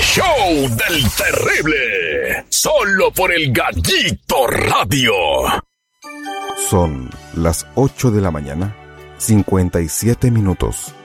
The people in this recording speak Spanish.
show del terrible, solo por el Gallito Radio. Son las 8 de la mañana, 57 minutos.